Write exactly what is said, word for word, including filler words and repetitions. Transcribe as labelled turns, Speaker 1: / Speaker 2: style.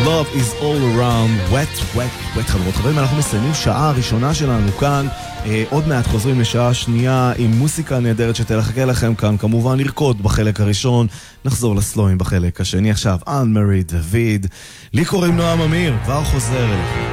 Speaker 1: Love is all around, wet, wet, wet. חברות חברים, אנחנו מסיימים שעה הראשונה שלנו כאן. אה, עוד מעט חוזרים לשעה שנייה עם מוסיקה נהדרת שתלחכה לכם כאן. כמובן לרקוד בחלק הראשון, נחזור לסלואים בחלק השני. עכשיו, אן מרי דוד. לי קוראים נועם אמיר, כבר חוזר אליכם.